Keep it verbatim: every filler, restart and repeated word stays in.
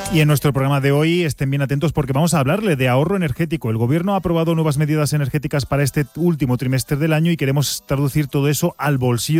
Y en nuestro programa de hoy estén bien atentos porque vamos a hablarle de ahorro energético. El Gobierno ha aprobado nuevas medidas energéticas para este último trimestre del año y queremos traducir todo eso al bolsillo